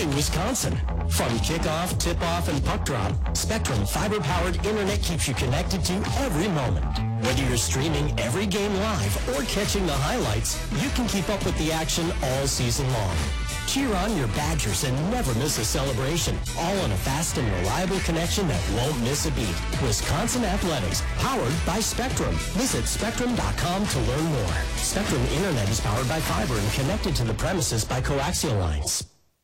to Wisconsin. From kickoff, tip-off, and puck drop, Spectrum fiber-powered internet keeps you connected to every moment. Whether you're streaming every game live or catching the highlights, you can keep up with the action all season long. Cheer on your Badgers and never miss a celebration, all on a fast and reliable connection that won't miss a beat. Wisconsin Athletics, powered by Spectrum. Visit Spectrum.com to learn more. Spectrum Internet is powered by fiber and connected to the premises by coaxial lines.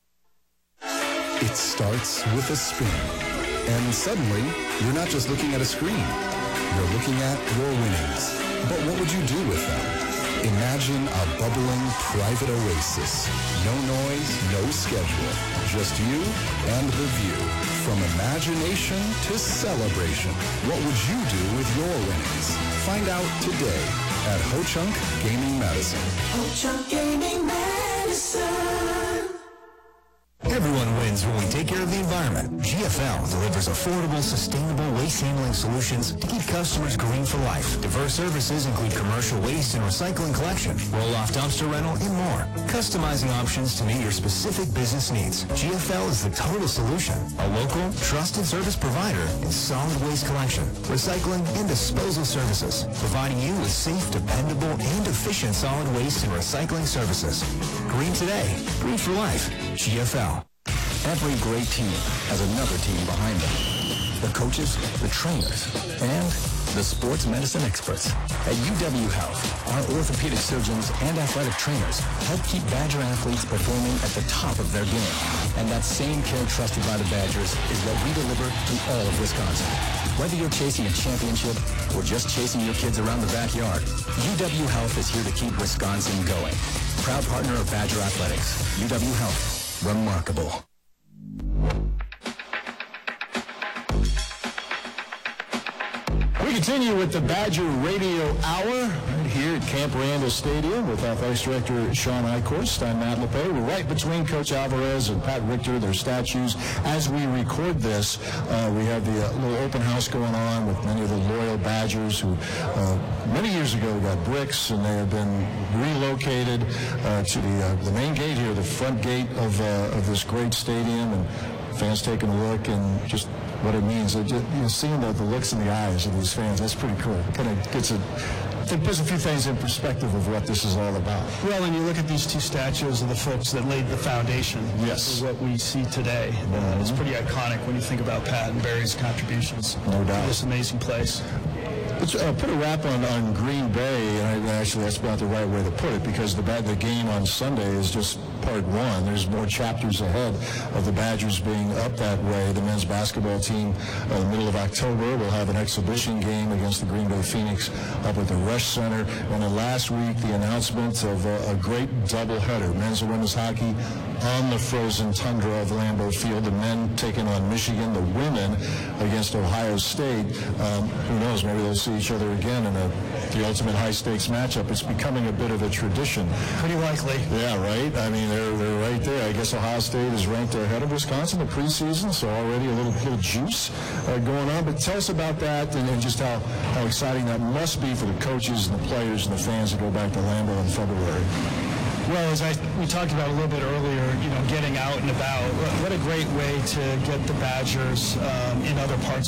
It starts with a spin, and suddenly, you're not just looking at a screen. You're looking at your winnings. But what would you do with them? Imagine a bubbling private oasis. No noise, no schedule. Just you and the view. From imagination to celebration. What would you do with your winnings? Find out today at Ho-Chunk Gaming Madison. Ho-Chunk Gaming Madison. Everyone wins when we take care of the environment. GFL delivers affordable, sustainable waste handling solutions to keep customers green for life. Diverse services include commercial waste and recycling collection, roll-off dumpster rental, and more. Customizing options to meet your specific business needs. GFL is the total solution. A local, trusted service provider in solid waste collection, recycling, and disposal services, providing you with safe, dependable, and efficient solid waste and recycling services. Green today, green for life. GFL. Every great team has another team behind them. The coaches, the trainers, and the sports medicine experts. At UW Health, our orthopedic surgeons and athletic trainers help keep Badger athletes performing at the top of their game. And that same care trusted by the Badgers is what we deliver to all of Wisconsin. Whether you're chasing a championship or just chasing your kids around the backyard, UW Health is here to keep Wisconsin going. Proud partner of Badger Athletics, UW Health. Remarkable. We continue with the Badger Radio Hour right here at Camp Randall Stadium with Athletics Director Sean Eichhorst. I'm Matt LePay. We're right between Coach Alvarez and Pat Richter, their statues. As we record this, we have the little open house going on with many of the loyal Badgers who many years ago got bricks, and they have been relocated to the main gate here, the front gate of this great stadium, and fans taking a look and just what it means. Seeing the looks in the eyes of these fans, that's pretty cool. It kind of puts a few things in perspective of what this is all about. Well, and you look at these two statues of the folks that laid the foundation for what we see today. It's pretty iconic when you think about Pat and Barry's contributions to this amazing place. Let's put a wrap on Green Bay, and actually that's about the right way to put it, because the game on Sunday is just part one. There's more chapters ahead of the Badgers being up that way. The men's basketball team, in the middle of October, will have an exhibition game against the Green Bay Phoenix up at the Rush Center. And then last week, the announcement of a great doubleheader, men's and women's hockey on the frozen tundra of Lambeau Field. The men taking on Michigan, the women against Ohio State. Who knows, maybe they'll see each other again in the ultimate high-stakes matchup. It's becoming a bit of a tradition. Pretty likely. Yeah, right? I mean, they're right there. I guess Ohio State is ranked ahead of Wisconsin in the preseason, so already a little juice going on. But tell us about that and just how exciting that must be for the coaches and the players and the fans to go back to Lambeau in February. Well, as we talked about a little bit earlier, getting out and about, what a great way to get the Badgers in other parts